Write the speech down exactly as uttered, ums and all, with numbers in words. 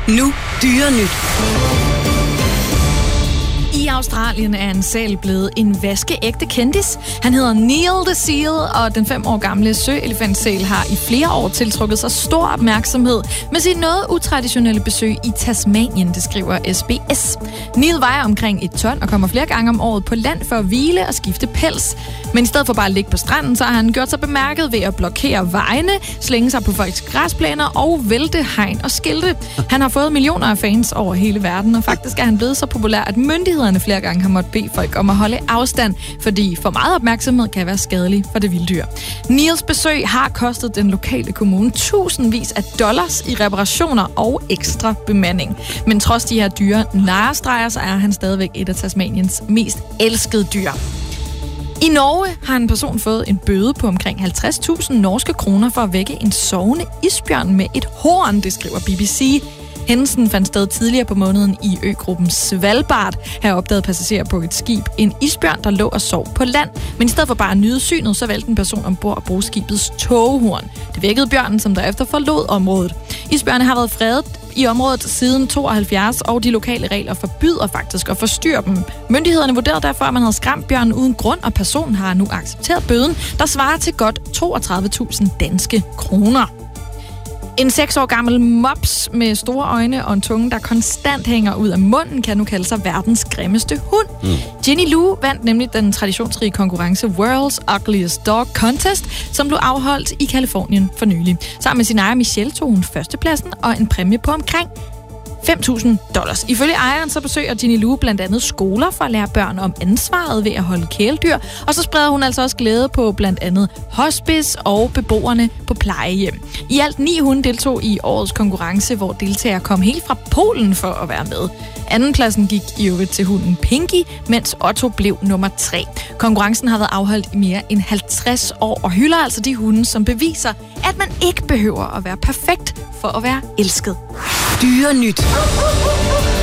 Nu Dyrenyt. I Australien er en sæl blevet en vaskeægte kendis. Han hedder Neil the Seal, og den fem år gamle søelefantsæl har i flere år tiltrukket sig stor opmærksomhed med sit noget utraditionelle besøg i Tasmanien, det skriver S B S. Neil vejer omkring et ton og kommer flere gange om året på land for at hvile og skifte pels. Men i stedet for bare at ligge på stranden, så har han gjort sig bemærket ved at blokere vejene, slænge sig på folks græsplæner og vælte hegn og skilte. Han har fået millioner af fans over hele verden, og faktisk er han blevet så populær, at myndighederne flere gange har måttet bede folk om at holde afstand, fordi for meget opmærksomhed kan være skadelig for det vilde dyr. Neils besøg har kostet den lokale kommune tusindvis af dollars i reparationer og ekstra bemanding. Men trods de her dyre narestreger, så er han stadigvæk et af Tasmaniens mest elskede dyr. I Norge har en person fået en bøde på omkring halvtreds tusind norske kroner for at vække en sovende isbjørn med et horn, det skriver B B C. Hændelsen fandt sted tidligere på måneden i øgruppen Svalbard. Her opdagede passagerer på et skib en isbjørn, der lå og sov på land. Men i stedet for bare at nyde synet, så valgte en person ombord at bruge skibets tågehorn. Det vækkede bjørnen, som derefter forlod området. Isbjørne har været fredet i området siden tooghalvfjerds, og de lokale regler forbyder faktisk at forstyrre dem. Myndighederne vurderede derfor, at man havde skræmt bjørnen uden grund, og personen har nu accepteret bøden, der svarer til godt toogtredive tusind danske kroner. En seks år gammel mops med store øjne og en tunge, der konstant hænger ud af munden, kan nu kalde sig verdens grimmeste hund. Mm. Jenny Lou vandt nemlig den traditionsrige konkurrence World's Ugliest Dog Contest, som blev afholdt i Californien for nylig. Sammen med sin ejer Michelle tog hun førstepladsen og en præmie på omkring fem tusind dollars. Ifølge ejeren så besøger Jenny Lou blandt andet skoler for at lære børn om ansvaret ved at holde kæledyr, og så spreder hun altså også glæde på blandt andet hospice og beboerne på plejehjem. I alt ni hunde deltog i årets konkurrence, hvor deltagere kom helt fra Polen for at være med. Andenpladsen gik i øvrigt til hunden Pinky, mens Otto blev nummer tre. Konkurrencen har været afholdt i mere end halvtreds år og hylder altså de hunde, som beviser, at man ikke behøver at være perfekt for at være elsket. Dyrenyt.